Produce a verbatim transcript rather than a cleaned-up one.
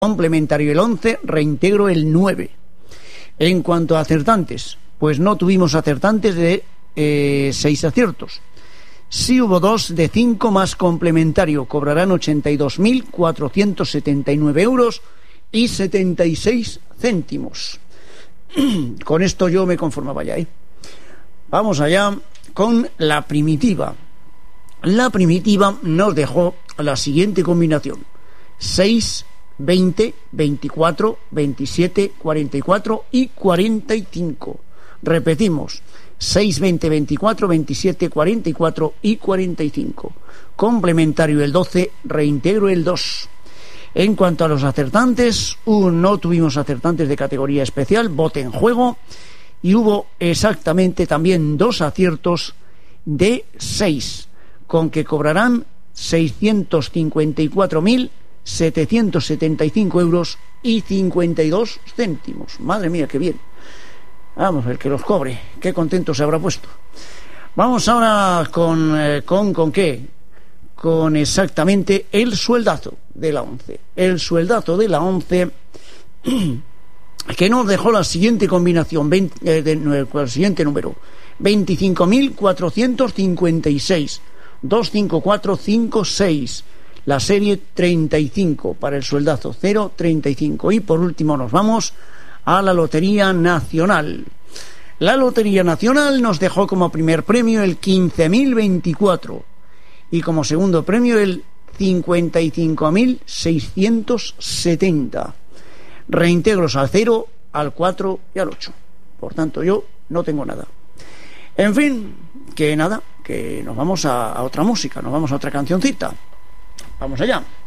complementario el once, reintegro el nueve. En cuanto a acertantes, pues no tuvimos acertantes de eh, seis aciertos. Sí hubo dos de cinco más complementario, cobrarán ochenta y dos mil cuatrocientos setenta y nueve euros y setenta y seis céntimos. Con esto yo me conformaba ya, ¿eh? Vamos allá con la primitiva. La primitiva nos dejó la siguiente combinación: seis, veinte, veinticuatro, veintisiete, cuarenta y cuatro y cuarenta y cinco. Repetimos: seis, veinte, veinticuatro, veintisiete, cuarenta y cuatro y cuarenta y cinco. Complementario el doce, reintegro el dos. En cuanto a los acertantes, uh, no tuvimos acertantes de categoría especial, bote en juego, y hubo exactamente también dos aciertos de seis, con que cobrarán seiscientos cincuenta y cuatro mil setecientos setenta y cinco euros y cincuenta y dos céntimos. Madre mía, qué bien. Vamos, el que los cobre, qué contento se habrá puesto. Vamos ahora con, eh, con, ¿con qué? Con exactamente el sueldazo de la once. El sueldazo de la once que nos dejó la siguiente combinación, veinte, eh, de, el siguiente número: veinticinco mil cuatrocientos cincuenta y seis, dos cinco cuatro cinco seis. La serie treinta y cinco para el sueldazo, cero treinta y cinco. Y por último nos vamos a la Lotería Nacional. La Lotería Nacional nos dejó como primer premio el quince mil veinticuatro y como segundo premio el cincuenta y cinco mil seiscientos setenta. Reintegros al cero, al cuatro y al ocho. Por tanto, yo no tengo nada. En fin, que nada, que nos vamos a, a otra música, nos vamos a otra cancioncita. Vamos allá.